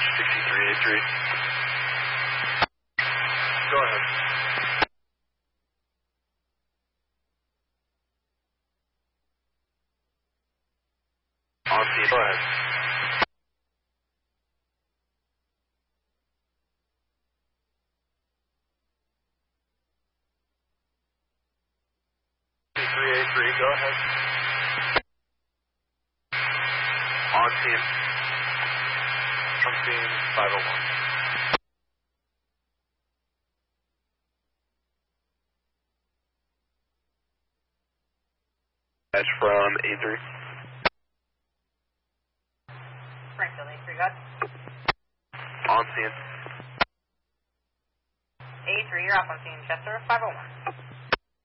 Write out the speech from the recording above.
dispatch 6383. Go ahead. On scene, go ahead. Go ahead. On scene. From scene 501. That's from A3. Springfield A3, got On scene. A3, you're off on scene, Chester 501.